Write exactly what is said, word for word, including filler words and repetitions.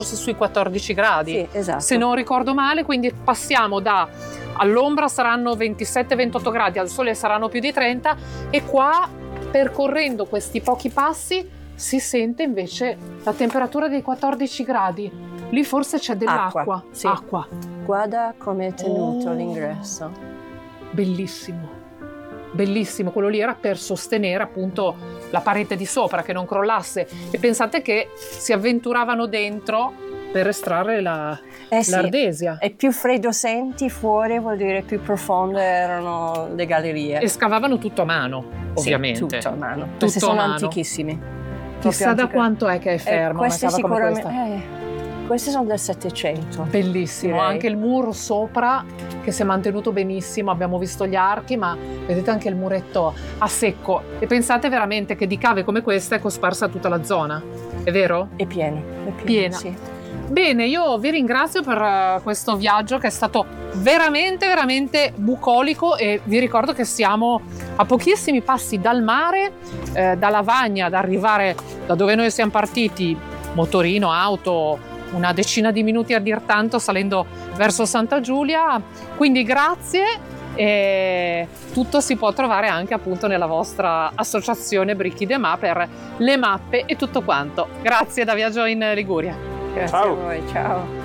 sui quattordici gradi, Sì, esatto. se non ricordo male, quindi passiamo da all'ombra saranno ventisette ventotto gradi, al sole saranno più di trenta, e qua percorrendo questi pochi passi si sente invece la temperatura dei quattordici gradi. Lì forse c'è dell'acqua. Acqua, sì. Acqua. Guarda come è tenuto Oh. l'ingresso. Bellissimo. Bellissimo, quello lì era per sostenere appunto la parete di sopra che non crollasse, e pensate che si avventuravano dentro per estrarre la, Eh sì, l'ardesia. e più freddo senti fuori vuol dire più profonde erano le gallerie. E scavavano tutto a mano, ovviamente. Sì, tutto a mano. Tutto Questi a sono mano. antichissimi. Chissà Proprio da antiche- quanto è che è ferma Eh, una questi cava come sicuramente, questa. eh, questi sono del Settecento. Bellissimo, direi. anche il muro sopra che si è mantenuto benissimo, abbiamo visto gli archi, ma vedete anche il muretto a secco. E pensate veramente che di cave come questa è cosparsa tutta la zona, è vero? È pieno, è pieno, Piena. sì. Bene, io vi ringrazio per eh, questo viaggio che è stato veramente, veramente bucolico, e vi ricordo che siamo a pochissimi passi dal mare, eh, da Lavagna, ad arrivare da dove noi siamo partiti, motorino, auto, una decina di minuti a dir tanto, salendo verso Santa Giulia. Quindi grazie, e tutto si può trovare anche appunto nella vostra associazione Bricchi de Ma per le mappe e tutto quanto. Grazie da Viaggio in Liguria. Grazie Ciao. a voi, ciao.